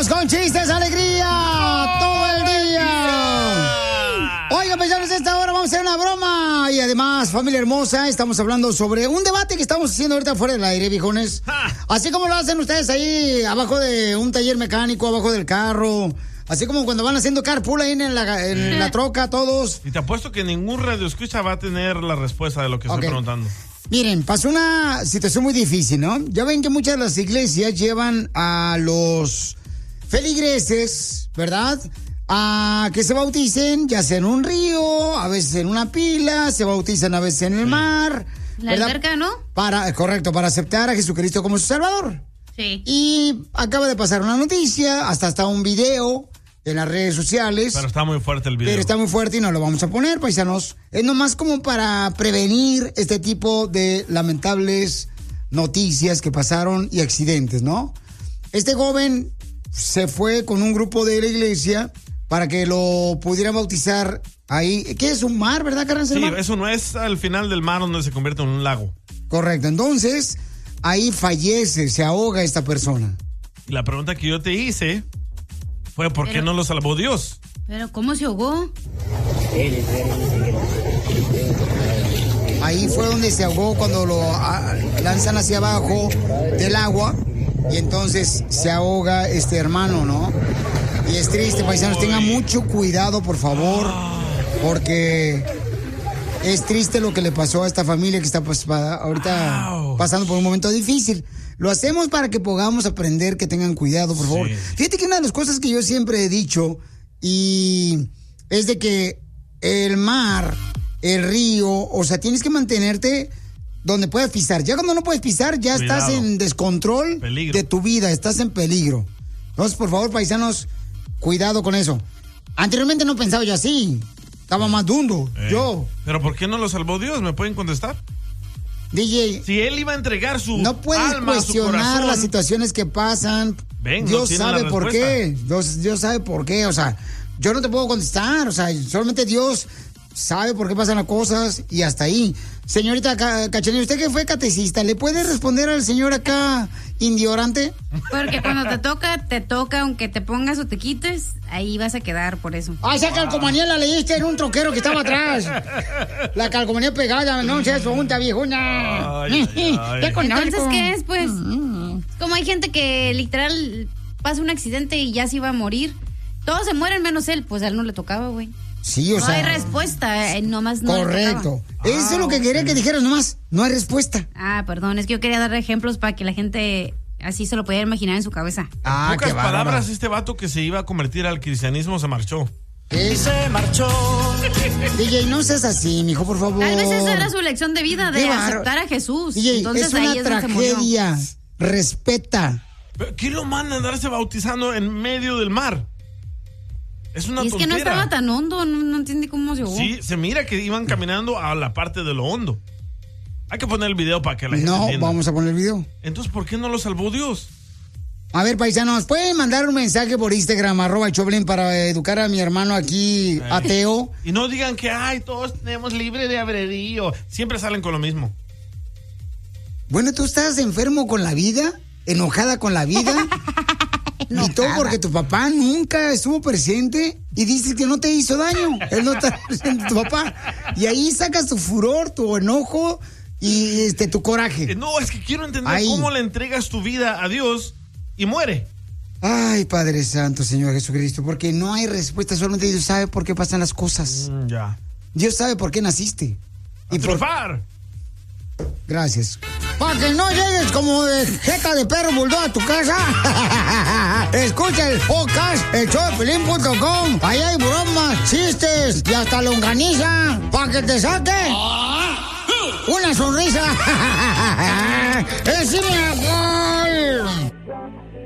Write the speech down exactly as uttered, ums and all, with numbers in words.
Vamos con chistes, alegría, todo el día. Oigan, paisanos, a esta hora vamos a hacer una broma. Y además, familia hermosa, estamos hablando sobre un debate que estamos haciendo ahorita fuera del aire, viejones. Así como lo hacen ustedes ahí, abajo de un taller mecánico, abajo del carro. Así como cuando van haciendo carpool ahí en la, en la troca, todos. Y te apuesto que ningún radioescucha va a tener la respuesta de lo que okay. estoy preguntando. Miren, pasó una situación muy difícil, ¿no? Ya ven que muchas de las iglesias llevan a los feligreses, ¿verdad? A que se bauticen, ya sea en un río, a veces en una pila, se bautizan a veces en el mar. La alberca, ¿no? Para, correcto, para aceptar a Jesucristo como su Salvador. Sí. Y acaba de pasar una noticia, hasta está un video en las redes sociales. Pero está muy fuerte el video. Pero está muy fuerte y no lo vamos a poner, paisanos. Es nomás como para prevenir este tipo de lamentables noticias que pasaron y accidentes, ¿no? Este joven se fue con un grupo de la iglesia para que lo pudieran bautizar ahí. ¿Qué es un mar, verdad, Carlos? Sí, eso no es al final del mar donde se convierte en un lago. Correcto, entonces ahí fallece, se ahoga esta persona. La pregunta que yo te hice fue ¿por pero, qué no lo salvó Dios? Pero ¿cómo se ahogó? Ahí fue donde se ahogó cuando lo a, lanzan hacia abajo del agua y entonces se ahoga este hermano, ¿no? Y es triste, paisanos, tengan mucho cuidado, por favor, porque es triste lo que le pasó a esta familia que está pues, ahorita wow. pasando por un momento difícil. Lo hacemos para que podamos aprender, que tengan cuidado, por favor. Sí. Fíjate que una de las cosas que yo siempre he dicho y es de que el mar, el río, o sea, tienes que mantenerte donde puedas pisar. Ya cuando no puedes pisar, ya cuidado. Estás en descontrol peligro. De tu vida, estás en peligro. Entonces, por favor, paisanos, cuidado con eso. Anteriormente no pensaba yo así, estaba más dundo, eh. yo. ¿Pero por qué no lo salvó Dios? ¿Me pueden contestar? D J, si él iba a entregar su no puedes alma, cuestionar su corazón, las situaciones que pasan. Ven, Dios no sabe por qué. Dios, Dios sabe por qué. O sea, yo no te puedo contestar. O sea, solamente Dios sabe por qué pasan las cosas y hasta ahí. Señorita Cachanilla, usted que fue catecista, ¿le puede responder al señor acá indiorante? Porque cuando te toca, te toca, aunque te pongas o te quites, ahí vas a quedar por eso. Ah, esa calcomanía la leíste en un troquero que estaba atrás. La calcomanía pegada, no seas junta, viejuna. Ay, ay, ay. Entonces, ¿qué es, pues? Mm-hmm. Como hay gente que literal pasa un accidente y ya se iba a morir. Todos se mueren menos él, pues a él no le tocaba, güey. Sí, o no sea. No hay respuesta, eh, nomás no. Correcto. Eso ah, es lo que quería okay. que dijeras nomás. No hay respuesta. Ah, perdón, es que yo quería dar ejemplos para que la gente así se lo pudiera imaginar en su cabeza. Ah, en pocas palabras, este vato que se iba a convertir al cristianismo se marchó. ¿Qué? Se marchó. D J, no seas así, mijo, por favor. Tal vez esa era su lección de vida, de aceptar a Jesús. D J, entonces, es una ahí es tragedia. Respeta. ¿Pero qué lo manda a andarse bautizando en medio del mar? Es una y es tontera. que no estaba tan hondo, no, no entiende cómo se ahogó. Sí, se mira que iban caminando a la parte de lo hondo. Hay que poner el video para que la gente no, entienda. No, vamos a poner el video. Entonces, ¿por qué no lo salvó Dios? A ver, paisanos, ¿pueden mandar un mensaje por Instagram, arroba Choplin, para educar a mi hermano aquí, eh. ateo? Y no digan que, ay, todos tenemos libre de albedrío. Siempre salen con lo mismo. Bueno, ¿tú estás enfermo con la vida? ¿Enojada con la vida? Y todo porque tu papá nunca estuvo presente y dices que no te hizo daño. Él no está presente, tu papá. Y ahí sacas tu furor, tu enojo y este tu coraje. No, es que quiero entender ahí. Cómo le entregas tu vida a Dios y muere. Ay, Padre Santo, Señor Jesucristo, porque no hay respuesta, solamente Dios sabe por qué pasan las cosas. Mm, ya. Dios sabe por qué naciste. A y triunfar. Por... Gracias. Para que no llegues como de jeta de perro bulldog a tu casa. Escucha el podcast, el show de Pelín punto com. Ahí hay bromas, chistes y hasta longaniza. Para que te saque una sonrisa. ¡Es mi amor!